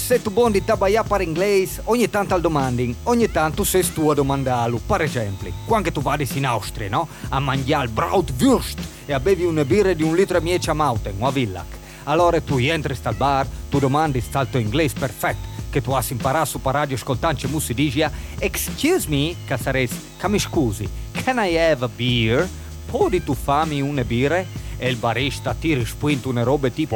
se tu buon di tabaia per inglese, ogni tanto al domanding, ogni tanto sei tu a domandarlo. Per esempio, quando tu vadi in Austria, no? A mangiare Brautwurst e a bevi una birra di 1 litro e mezzo a Mountain o a Villac. Allora tu entri al bar, tu domandi sta tuo inglese perfetto, che tu hai imparato su per radio ascoltante musica dice, excuse me, che saresti, che mi scusi, can I have a beer? Podi tu farmi una birra? E il barista ti risponde una roba tipo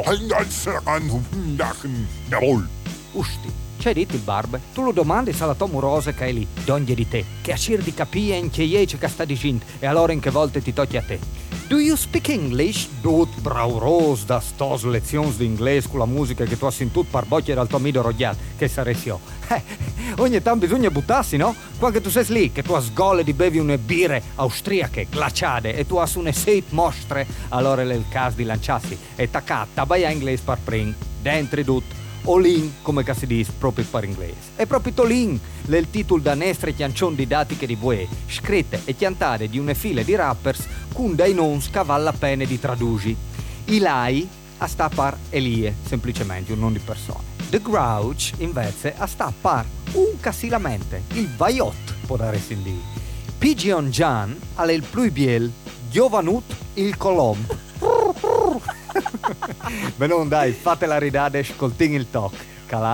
Usti, c'è detto il barbe? Tu lo domandi se la tua amorosa che è lì, d'ogni di te, che a di capire in che iece che sta dicendo e allora in che volte ti tocchi a te. Do you speak English? Dut brauros da stos lezioni di inglese con la musica che tu hai sentito per bocchia dal tuo amico rogliato, che saresti io. Ogni tanto bisogna buttarsi, no? Quando tu sei lì, che tu hai sgole di bevi une birre austriache, glaciate, e tu hai une 6 mostre, allora è il caso di lanciarsi e taccata, vai a inglese per pring, dentro tutto. Olin, come si dice proprio per inglese. E proprio Olin, il titolo da nestre chiancioni didattiche di voi, scritte e chiantate di una fila di rappers con dei non scavalla pene di traduci. Ilai a sta par Elie, semplicemente un nome di persona. The Grouch, invece, a sta par un casilamente, il Vaiot, può dare sin lì. Pigeon Jan, alle il pluibiel, Giovanut, il Colomb. Beh non dai, fate la ridade, ascoltin il talk.